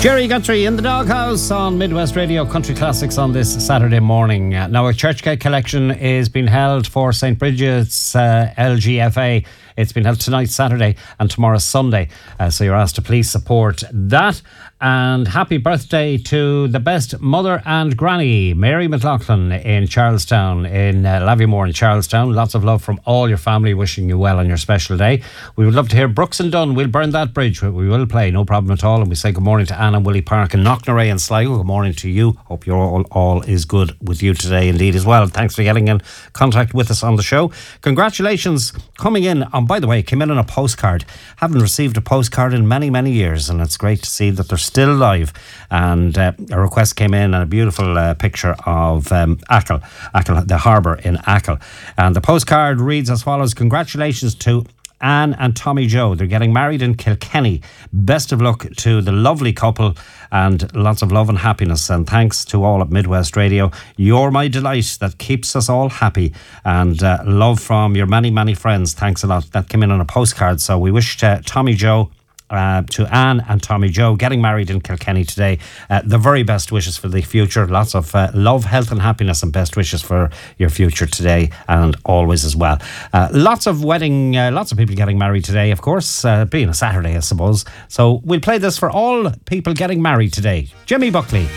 Jerry Guthrie in the Doghouse on Midwest Radio Country Classics on this Saturday morning. Now, a church cake collection is being held for St. Bridget's LGFA. It's been held tonight, Saturday, and tomorrow, Sunday. So you're asked to please support that. And happy birthday to the best mother and granny, Mary McLaughlin in Charlestown, in Laviemore in Charlestown. Lots of love from all your family, wishing you well on your special day. We would love to hear Brooks and Dunn. We'll burn that bridge. We will play, no problem at all. And we say good morning to Anne and Willie Park and Knocknarea and Sligo. Good morning to you. Hope you're all is good with you today indeed as well. Thanks for getting in contact with us on the show. Congratulations coming in on, by the way, came in on a postcard. Haven't received a postcard in many, many years, and it's great to see that they're still alive. And a request came in and a beautiful picture of Achill, the harbour in Achill. And the postcard reads as follows: congratulations to Anne and Tommy Joe. They're getting married in Kilkenny. Best of luck to the lovely couple and lots of love and happiness. And thanks to all at Midwest Radio. You're my delight that keeps us all happy. And love from your many, many friends. Thanks a lot. That came in on a postcard. So we wish Tommy Joe, to Anne and Tommy Joe, getting married in Kilkenny today, the very best wishes for the future. Lots of love, health and happiness, and best wishes for your future today and always as well. Lots of people getting married today, of course, being a Saturday, I suppose. So we'll play this for all people getting married today. Jimmy Buckley.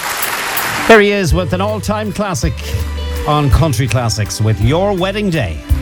There he is with an all-time classic on Country Classics with Your Wedding Day.